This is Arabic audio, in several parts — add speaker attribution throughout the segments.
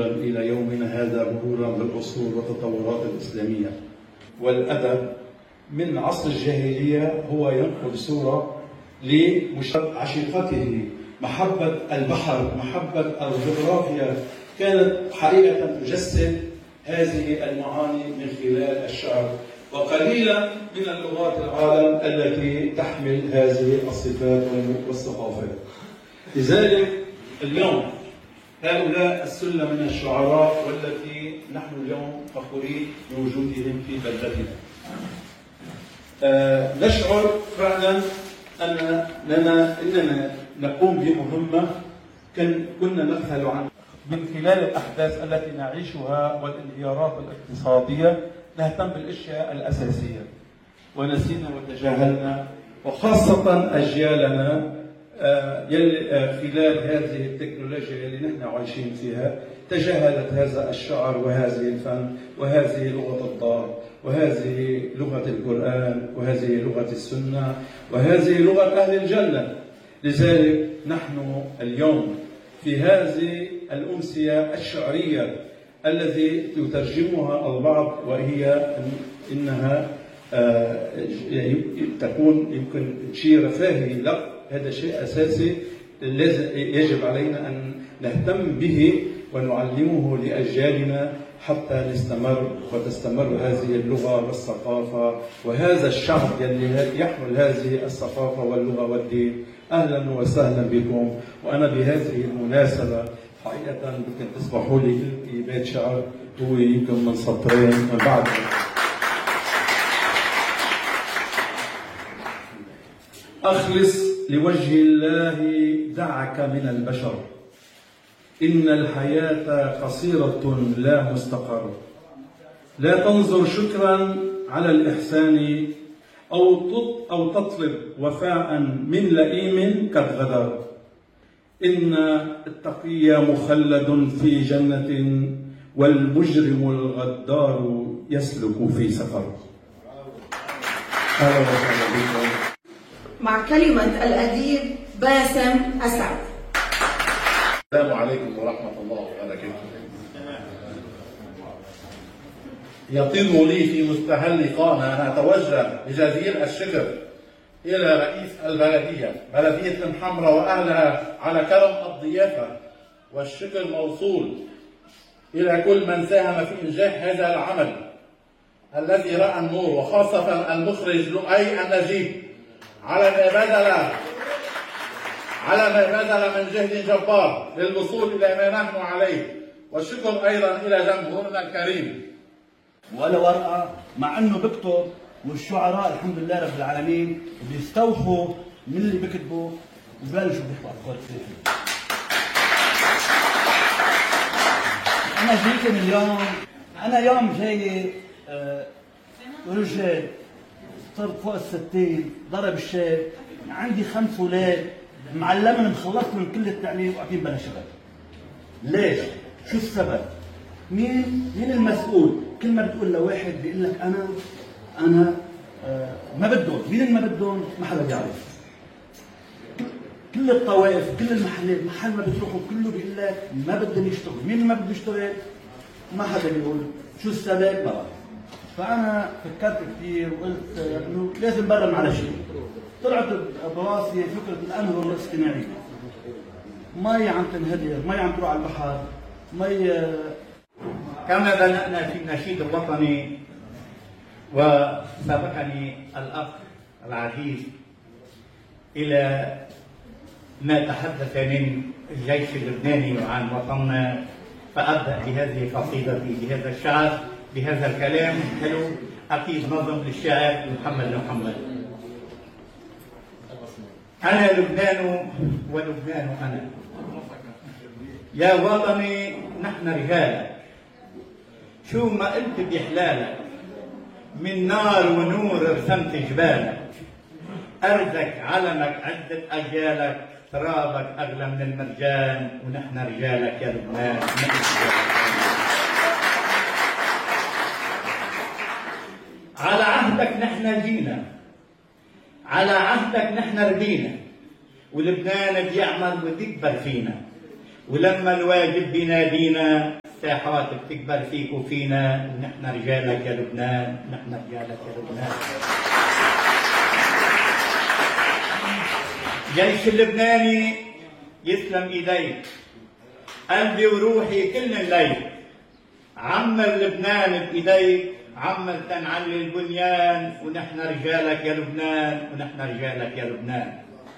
Speaker 1: وصولا إلى يومنا هذا مرورا بالأصول والتطورات الإسلامية. والأدب من عصر الجاهلية هو ينقل صورة لعشيقته، محبة البحر، محبة الجغرافيا، كانت حقيقة تجسد هذه المعاني من خلال الشعر. وقليلا من اللغات العالم التي تحمل هذه الصفات والثقافات. لذلك اليوم هؤلاء السلة من الشعراء والتي نحن اليوم فخورين بوجودهم في بلدتنا. نشعر فعلا أننا نقوم بمهمة كنا نبحث عنها من خلال الأحداث التي نعيشها والانهيارات الاقتصادية. نهتم بالأشياء الأساسية ونسينا وتجاهلنا، وخاصة أجيالنا خلال هذه التكنولوجيا اللي نحن عايشين فيها تجاهلت هذا الشعر وهذه الفن وهذه لغة الضار وهذه لغة القرآن وهذه لغة السنة وهذه لغة أهل الجنة. لذلك نحن اليوم في هذه الأمسية الشعرية الذي يترجمها البعض وهي إنها تكون يمكن شيء رفاهي، لا، هذا شيء أساسي يجب علينا أن نهتم به ونعلمه لأجيالنا حتى نستمر وتستمر هذه اللغة والثقافة وهذا الشعب الذي يحمل هذه الثقافة واللغة والدين. أهلا وسهلا بكم. وأنا بهذه المناسبة حقيقة يمكن تسمحوا لي بيت شعر هو يمكن من سطرين من بعد. أخلص لوجه الله دعك من البشر، إن الحياة قصيرة لا مستقر. لا تنظر شكرا على الإحسان أو تطلب وفاء من لئيم قد غدر. إن التقي مخلد في جنة والمجرم الغدار يسلك في سفر. أهلا وسهلا بكم.
Speaker 2: مع كلمة الأديب باسم أسعد.
Speaker 3: السلام عليكم ورحمة الله وبركاته. يطيب لي في مستهل قامة أن أتوجه بجزيل الشكر إلى رئيس البلدية، بلدية الحمراء وأهلها، على كرم الضيافة، والشكر موصول إلى كل من ساهم في إنجاح هذا العمل الذي رأى النور، وخاصة المخرج لؤي النجيب على ما بذل من جهد جبار للوصول إلى ما نحن عليه، والشكر أيضا إلى جمهورنا الكريم.
Speaker 4: ولا ورقة، مع أنه بكتب، والشعراء الحمد لله رب العالمين بيستوحوا من اللي بكتبوا وببلشوا بيحكوا أفكار كثيرة. أنا جيت اليوم، أنا يوم جاي رجال صرت فوق ال60، ضرب الشاب، عندي 5 أولاد، معلمهم مخلصهم كل التعليم وقاعدين بلا شغل. ليش؟ شو السبب؟ مين المسؤول؟ كل ما بتقول لواحد بيقول لك أنا ما بدهم، مين اللي ما بدهم؟ ما حدا بيعرف. كل الطوائف، كل المحلات، محل ما بتروحوا كله بيقول لك ما بدهم يشتغلوا، مين اللي ما بده يشتغل؟ ما حدا بيقول، شو السبب؟ ما بعرف. فأنا فكرت كثير وقلت إنه لازم برم على شيء. طلعت براسي فكرة الأنهر الاصطناعية. مي عم تنهدر، مي عم تروح على البحر، مي.
Speaker 5: كما بدأنا في النشيد الوطني وسبقني الأخ العزيز إلى ما تحدث من الجيش اللبناني وعن وطننا، فأبدأ بهذه قصيدتي بهذا الشعر بهذا الكلام الحلو، أكيد نظم للشاعر محمد. أنا لبنان ولبنان أنا، يا وطني نحن رجالك، شو ما قلت بحلالك، من نار ونور رسمت جبالك، أرضك علمك عدة أجيالك، ترابك أغلى من المرجان، ونحن رجالك يا لبنان. على عهدك نحن جينا، على عهدك نحن ردينا، ولبنان بيعمل وتكبر فينا، ولما الواجب بينادينا الساحات بتكبر فيك وفينا، ونحن رجالك يا لبنان، نحن رجالك يا لبنان. جيش اللبناني يسلم ايديك، قلبي وروحي كل الليل، عمر لبنان بايديك، عمر تنعلي البنيان، ونحن رجالك يا لبنان، ونحن رجالك يا لبنان.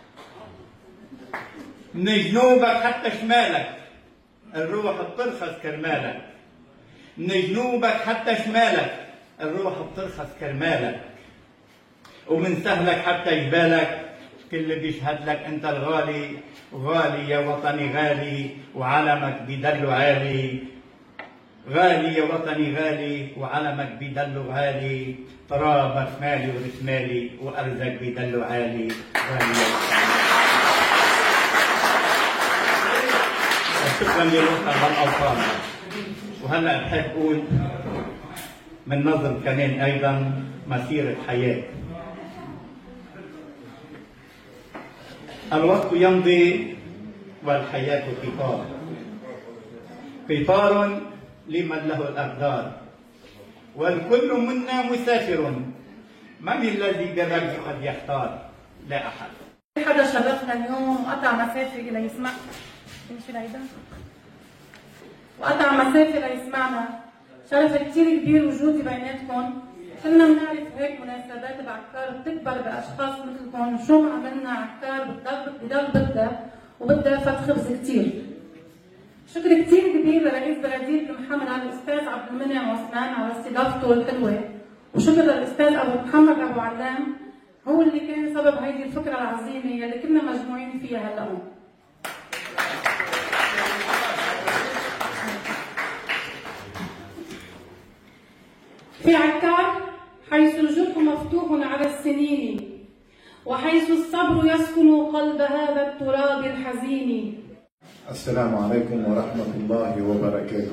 Speaker 5: من جنوبك حتى شمالك الروح بترخص كرمالك، من جنوبك حتى شمالك الروح بترخص كرمالك، ومن سهلك حتى جبالك كل بيشهد لك انت الغالي، غالي يا وطني غالي، وعلمك بيدلو عالي، غالي يا وطني غالي، وعلمك بيدلو عالي، ترابك مالي ورسمالي، وارزك بيدلو عالي، غالي يا وطني. شكرا لروحنا هالاوطان. وهلا بحب اقول من نظم كمان ايضا مسيره حياه. الوقت يمضي والحياه قطار، قطار لمن له الاقدار، والكل منا مسافر، من الذي بالرجل قد يختار؟ لا احد.
Speaker 6: حدا شرفنا اليوم وقطع مسافه ليسمع، وقطع مسافه ليسمعنا. شرف كثير كبير وجودي بيناتكم. كنا بنعرف هيك مناسبات بعكار بتكبر باشخاص مثلكم، وشو ما عملنا عكار بضل بدها وبدها فت خبز كثير. شكر كثير كبير لرئيس بلديه المحمرة الاستاذ عبد المنعم عثمان على استضافته الحلوه، وشكر للاستاذ ابو محمد ابو علام، هو اللي كان سبب هيدي الفكره العظيمه يلي كنا مجموعين فيها هلا. في عكار حيث الجرح مفتوح على السنين، وحيث الصبر يسكن قلب هذا التراب الحزين.
Speaker 7: السلام عليكم ورحمة الله وبركاته.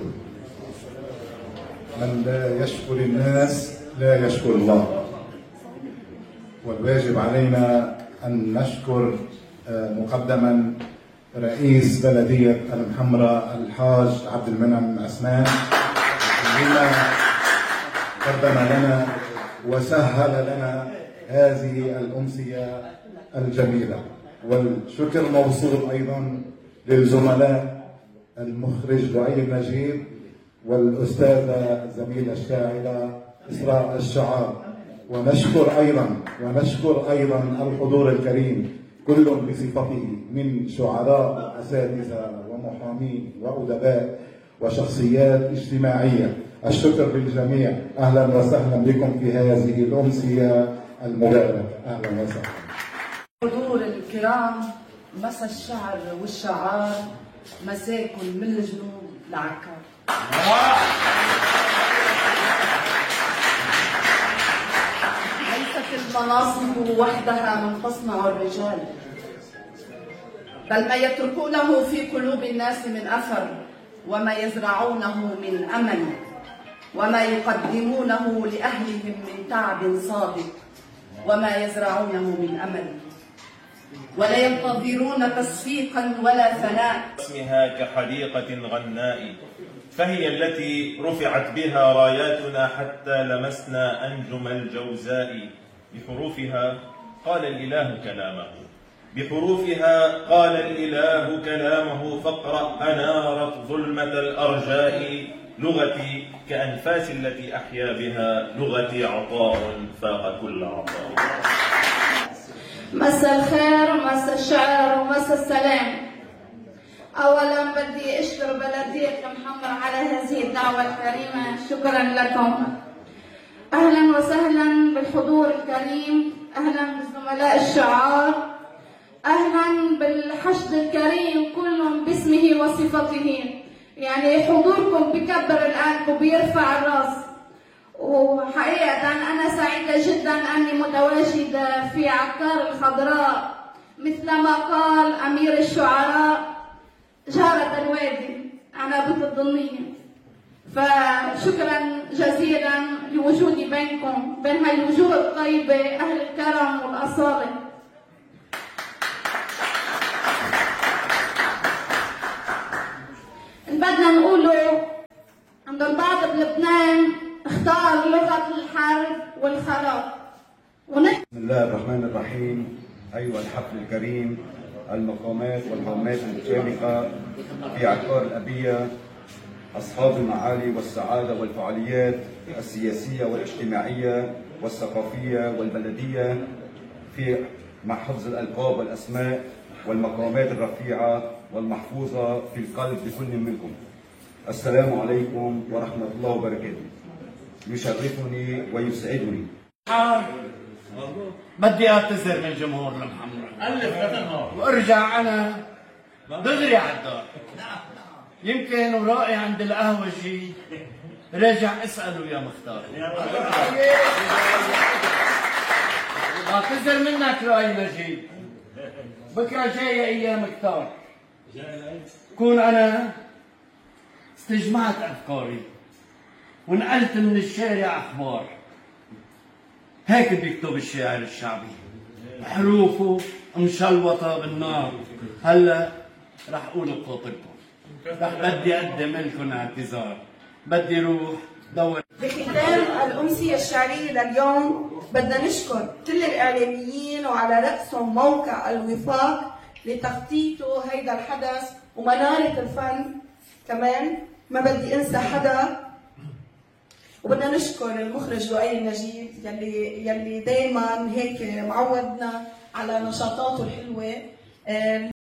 Speaker 7: من لا يشكر الناس لا يشكر الله، والواجب علينا أن نشكر مقدما رئيس بلدية المحمرة الحاج عبد المنعم عثمان بما قدم لنا وسهل لنا هذه الأمسية الجميلة. والشكر موصول أيضا للزملاء المخرج لؤي النجيب والأستاذة الزميلة الشاعرة إسراء الشعار. ونشكر أيضا الحضور الكريم كل بصفته من شعراء وأساتذة ومحامين وأدباء وشخصيات اجتماعية. الشكر للجميع. أهلا وسهلا بكم في هذه الأمسية المباركة. أهلا وسهلا.
Speaker 8: حضور الكرام، مسا الشعر والشعار، مساكم من الجنوب لعكار. ليست المناصب وحدها من تصنع الرجال، بل ما يتركونه في قلوب الناس من أثر، وما يزرعونه من أمل، وما يقدمونه لأهلهم من تعب صادق، وما يزرعونه من أمل، ولا ينتظرون تصفيقا ولا ثناء.
Speaker 9: اسمها كحديقة غناء، فهي التي رفعت بها راياتنا حتى لمسنا أنجم الجوزاء. بحروفها قال الإله كلامه، بحروفها قال الإله كلامه، فاقرأ أنارت ظلمة الأرجاء. لغتي كأنفاس التي أحيا بها، لغتي عطاء فاق كل عطاء.
Speaker 2: مساء الخير ومساء الشعر ومساء السلام. أولا بدي أشكر بلدية المحمرة على هذه الدعوة الكريمة، شكرا لكم. أهلا وسهلا بالحضور الكريم، أهلا بزملاء الشعار، أهلا بالحشد الكريم كل باسمه وصفته. يعني حضوركم بكبر القلب وبيرفع الراس، وحقيقة أنا سعيدة جدا أني متواجدة في عكار الخضراء، مثلما قال أمير الشعراء جارة الوادي عنابة الضنية. فشكرا جزيلا لوجودي بينكم، بين هاي الوجوه الطيبة أهل الكرم والأصالة. بدنا نقوله عند البعض بلبنان اختار لغة الحرب والخراب.
Speaker 7: بسم الله الرحمن الرحيم. أيها الحفل الكريم، المقامات والهامات المشاركة في عقار الأبية، أصحاب المعالي والسعادة والفعاليات السياسية والاجتماعية والثقافية والبلدية في مع حفظ الألقاب والأسماء والمقامات الرفيعة والمحفوظة في القلب لكل منكم. السلام عليكم ورحمة الله وبركاته. يشرفني ويسعدني.
Speaker 4: بدي اعتذر من جمهور المحمرة وارجع انا دغري على الدار. يمكن ورائي عند القهوجي راجع اساله يا مختار. اعتذر منك رأي نجيب. بكره جايه ايام كتار، كون انا استجمعت افكاري ونقلت من الشارع اخبار. هيك بيكتب الشاعر الشعبي، حروفه مشلوطه بالنار. هلا رح اقول بخاطركم، رح بدي اقدم لكم اعتذار. بدي روح دور.
Speaker 10: بختام الأمسية الشعرية لليوم بدنا نشكر كل الإعلاميين وعلى رأسهم موقع الوفاق لتخطيطه هيدا الحدث ومنارة الفن كمان. ما بدي انسى حدا، وبدنا نشكر المخرج لؤي النجيب يلي دايما هيك معودنا على نشاطاته الحلوة.